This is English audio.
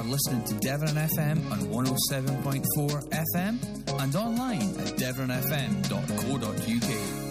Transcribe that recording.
listening to Devon FM on 107.4 FM and online at devonfm.co.uk.